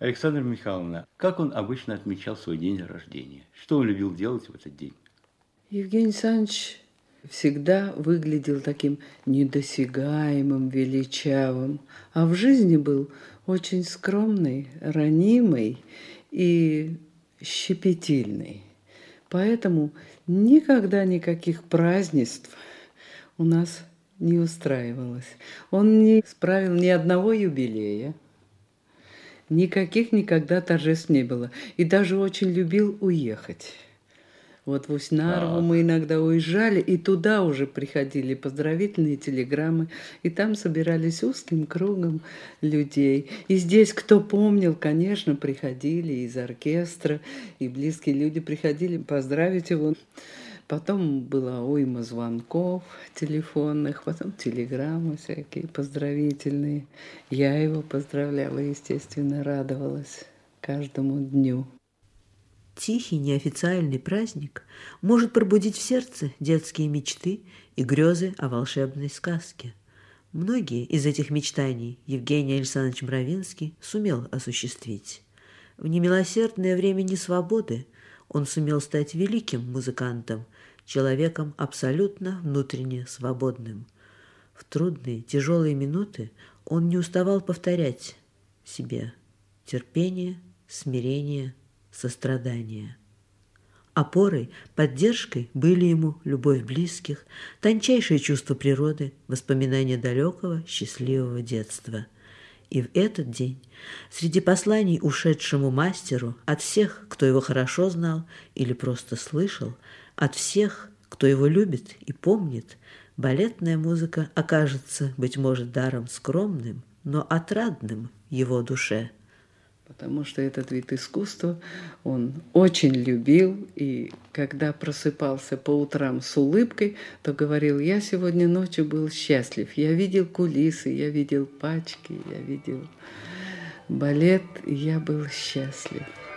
Александра Михайловна, как он обычно отмечал свой день рождения? Что он любил делать в этот день? Евгений Александрович всегда выглядел таким недосягаемым, величавым, а в жизни был очень скромный, ранимый и щепетильный. Поэтому никогда никаких празднеств у нас не устраивалось. Он не справил ни одного юбилея, никаких никогда торжеств не было. И даже очень любил уехать. Вот в Усть-Нарву Так. мы иногда уезжали, и туда уже приходили поздравительные телеграммы, и там собирались узким кругом людей. И здесь, кто помнил, конечно, приходили из оркестра, и близкие люди приходили поздравить его. Потом была уйма звонков телефонных, потом телеграммы всякие поздравительные. Я его поздравляла, естественно, радовалась каждому дню. Тихий неофициальный праздник может пробудить в сердце детские мечты и грезы о волшебной сказке. Многие из этих мечтаний Евгений Александрович Мравинский сумел осуществить. В немилосердное время несвободы он сумел стать великим музыкантом, человеком абсолютно внутренне свободным. В трудные, тяжелые минуты он не уставал повторять себе терпение, смирение, сострадание. Опорой, поддержкой были ему любовь близких, тончайшее чувство природы, воспоминания далекого, счастливого детства. И в этот день, среди посланий ушедшему мастеру, от всех, кто его хорошо знал или просто слышал, от всех, кто его любит и помнит, балетная музыка окажется, быть может, даром скромным, но отрадным в его душе. Потому что этот вид искусства он очень любил, и когда просыпался по утрам с улыбкой, то говорил: я сегодня ночью был счастлив, я видел кулисы, я видел пачки, я видел балет, и я был счастлив.